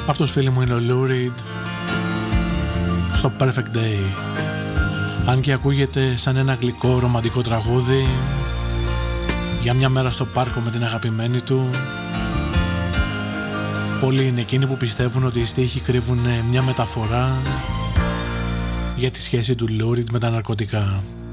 Αυτός, φίλοι μου, είναι ο Lou Reed στο Perfect Day. Αν και ακούγεται σαν ένα γλυκό ρομαντικό τραγούδι για μια μέρα στο πάρκο με την αγαπημένη του, πολλοί είναι εκείνοι που πιστεύουν ότι οι στίχοι κρύβουν μια μεταφορά για τη σχέση του Lou Reed με τα ναρκωτικά.